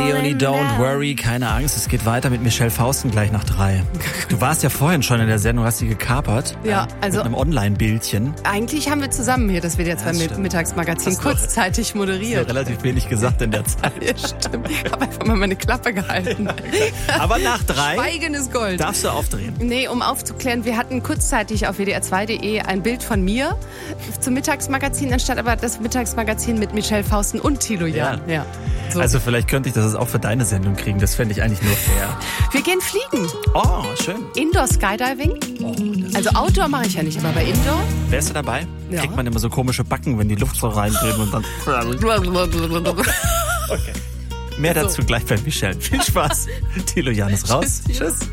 Leonie, don't worry, keine Angst, es geht weiter mit Michelle Fausten gleich nach 3. Du warst ja vorhin schon in der Sendung, hast sie gekapert. Ja, also mit einem Online-Bildchen. Eigentlich haben wir zusammen hier das WDR 2 Mittagsmagazin kurzzeitig moderiert. Hast du relativ wenig gesagt in der Zeit. Ja, stimmt. Ich habe einfach mal meine Klappe gehalten. Aber nach 3 Schweigen ist Gold. darfst du aufdrehen. Nee, um aufzuklären, wir hatten kurzzeitig auf WDR2.de ein Bild von mir zum Mittagsmagazin, anstatt aber das Mittagsmagazin mit Michelle Fausten und Thilo Jahn. Ja. So. Also vielleicht könnte ich das auch für deine Sendung kriegen, das fände ich eigentlich nur fair. Wir gehen fliegen. Oh, schön. Indoor Skydiving. Also Outdoor mache ich ja nicht, aber bei Indoor. Wärst du dabei? Ja. Kriegt man immer so komische Backen, wenn die Luft so reindrehen und dann... Okay. Mehr dazu gleich bei Michelle. Viel Spaß. Thilo Jahn ist raus. Tschüss.